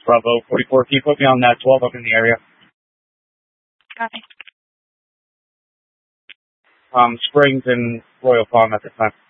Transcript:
Bravo 44, can you put me on that 12 up in the area? Copy. Springs and Royal Palm at the time.